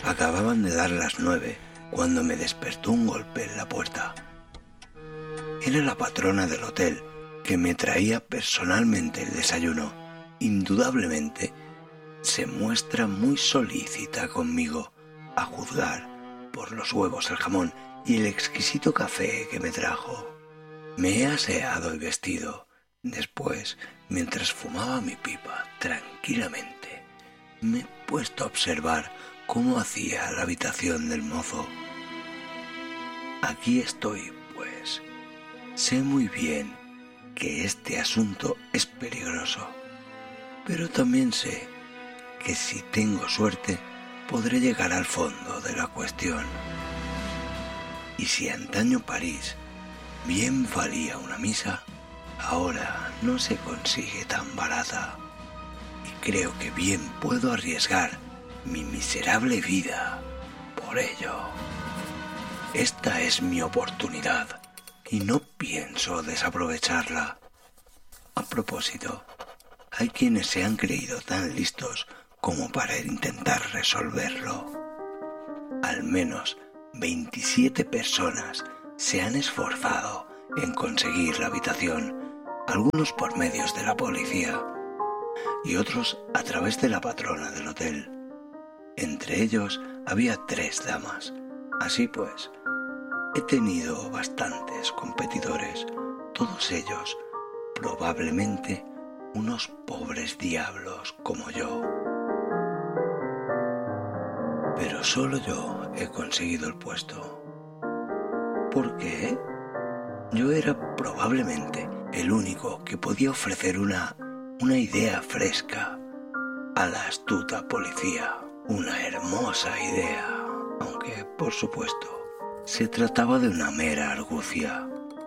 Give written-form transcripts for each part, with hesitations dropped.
Acababan de dar las 9 cuando me despertó un golpe en la puerta. Era la patrona del hotel, que me traía personalmente el desayuno. Indudablemente, se muestra muy solícita conmigo, a juzgar por los huevos, el jamón y el exquisito café que me trajo. Me he aseado y vestido. Después, mientras fumaba mi pipa tranquilamente, me he puesto a observar cómo hacía la habitación del mozo. Aquí estoy, pues. Sé muy bien que este asunto es peligroso, pero también sé que si tengo suerte podré llegar al fondo de la cuestión. Y si antaño París bien valía una misa, ahora no se consigue tan barata, y creo que bien puedo arriesgar mi miserable vida por ello. Esta es mi oportunidad y no pienso desaprovecharla. A propósito, hay quienes se han creído tan listos como para intentar resolverlo. Al menos 27 personas se han esforzado en conseguir la habitación, algunos por medios de la policía y otros a través de la patrona del hotel. Entre ellos había 3 damas. Así pues, he tenido bastantes competidores, todos ellos probablemente unos pobres diablos como yo. Pero solo yo he conseguido el puesto. ¿Por qué? Yo era probablemente el único que podía ofrecer una idea fresca a la astuta policía. Una hermosa idea, aunque, por supuesto, se trataba de una mera argucia.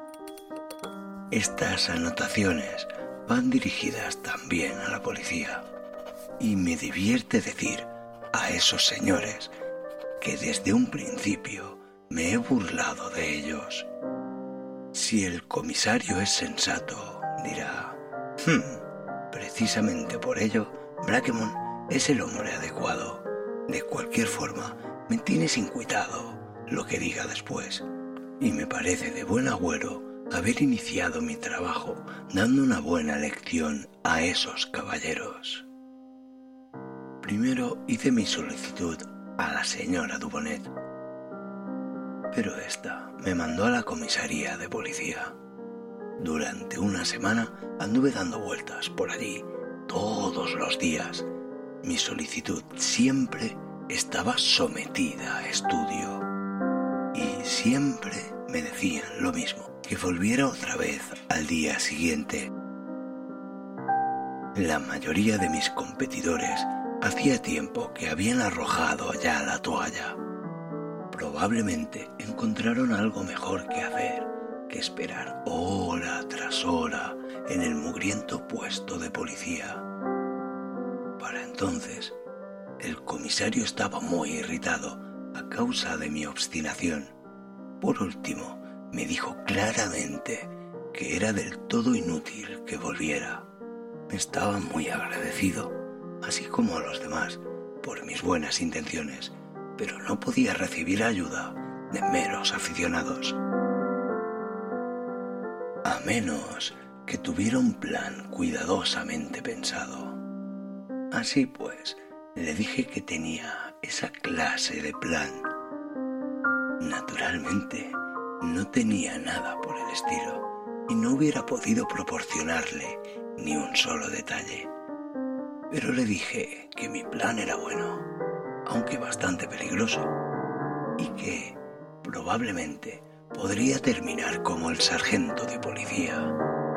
Estas anotaciones van dirigidas también a la policía, y me divierte decir a esos señores que desde un principio me he burlado de ellos. Si el comisario es sensato, dirá: precisamente por ello, Blackemon es el hombre adecuado. De cualquier forma, me tiene sin cuidado lo que diga después, y me parece de buen agüero haber iniciado mi trabajo dando una buena lección a esos caballeros. Primero hice mi solicitud a la señora Dubonet, pero esta me mandó a la comisaría de policía. Durante una semana anduve dando vueltas por allí todos los días. Mi solicitud siempre estaba sometida a estudio y siempre me decían lo mismo, que volviera otra vez al día siguiente. La mayoría de mis competidores hacía tiempo que habían arrojado ya la toalla. Probablemente encontraron algo mejor que hacer que esperar hora tras hora en el mugriento puesto de policía. Para entonces, el comisario estaba muy irritado a causa de mi obstinación. Por último, me dijo claramente que era del todo inútil que volviera. Estaba muy agradecido, así como a los demás, por mis buenas intenciones, pero no podía recibir ayuda de meros aficionados. A menos que tuviera un plan cuidadosamente pensado. Así pues, le dije que tenía esa clase de plan. Naturalmente, no tenía nada por el estilo y no hubiera podido proporcionarle ni un solo detalle. Pero le dije que mi plan era bueno, aunque bastante peligroso, y que probablemente podría terminar como el sargento de policía.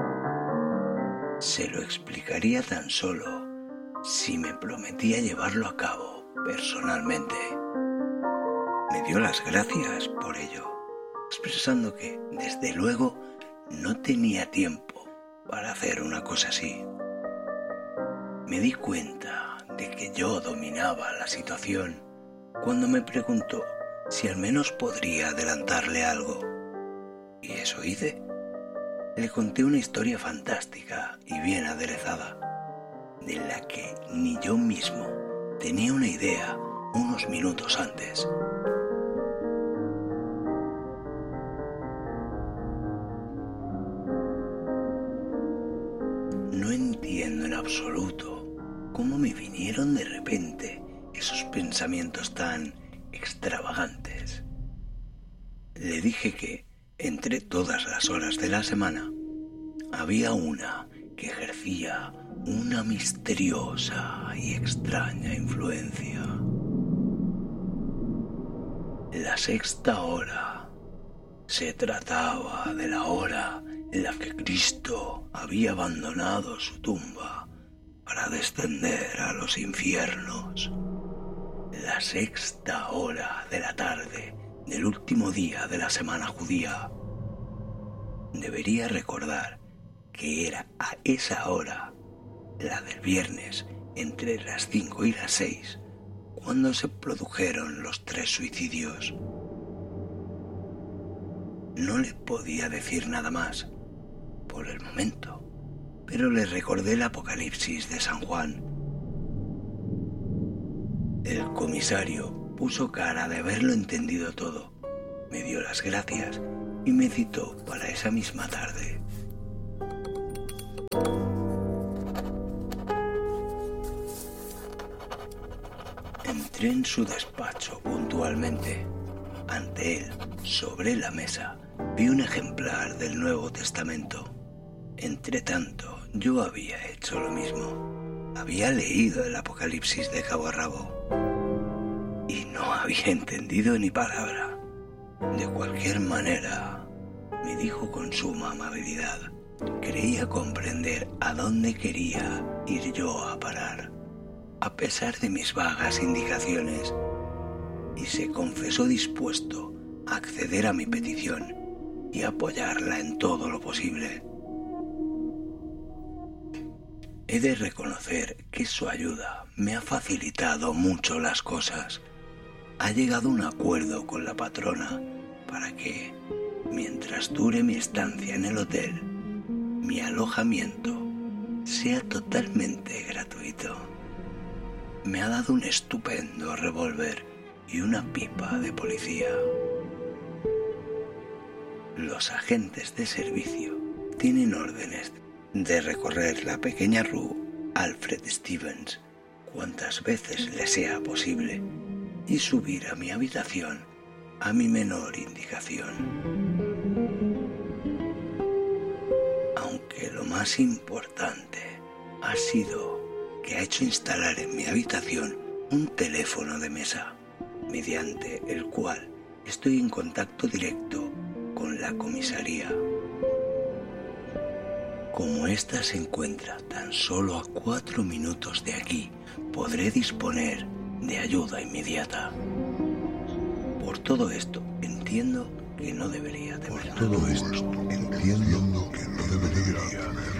Se lo explicaría tan solo si me prometía llevarlo a cabo personalmente. Me dio las gracias por ello, expresando que, desde luego, no tenía tiempo para hacer una cosa así. Me di cuenta de que yo dominaba la situación cuando me preguntó si al menos podría adelantarle algo. Y eso hice. Le conté una historia fantástica y bien aderezada, de la que ni yo mismo tenía una idea unos minutos antes. No entiendo en absoluto cómo me vinieron de repente esos pensamientos tan extravagantes. Le dije que, entre todas las horas de la semana, había una que ejercía una misteriosa y extraña influencia. La sexta hora. Se trataba de la hora en la que Cristo había abandonado su tumba para descender a los infiernos. La sexta hora de la tarde del último día de la semana judía. Debería recordar que era a esa hora, la del viernes, entre las 5 y las 6, cuando se produjeron los 3 suicidios. No le podía decir nada más, por el momento, pero le recordé el Apocalipsis de San Juan. El comisario puso cara de haberlo entendido todo, me dio las gracias y me citó para esa misma tarde. Entré en su despacho puntualmente. Ante él, sobre la mesa, vi un ejemplar del Nuevo Testamento. Entretanto, yo había hecho lo mismo. Había leído el Apocalipsis de cabo a rabo y no había entendido ni palabra. De cualquier manera, me dijo con suma amabilidad, creía comprender a dónde quería ir yo a parar, a pesar de mis vagas indicaciones, y se confesó dispuesto a acceder a mi petición y apoyarla en todo lo posible. He de reconocer que su ayuda me ha facilitado mucho las cosas. Ha llegado a un acuerdo con la patrona para que, mientras dure mi estancia en el hotel, mi alojamiento sea totalmente gratuito. Me ha dado un estupendo revólver y una pipa de policía. Los agentes de servicio tienen órdenes de recorrer la pequeña rue Alfred Stevens cuantas veces les sea posible y subir a mi habitación a mi menor indicación. Aunque lo más importante ha sido que ha hecho instalar en mi habitación un teléfono de mesa, mediante el cual estoy en contacto directo con la comisaría. Como ésta se encuentra tan solo a 4 minutos de aquí, podré disponer de ayuda inmediata. Por todo esto, entiendo que no debería temer nada. Por todo esto, entiendo que no debería temer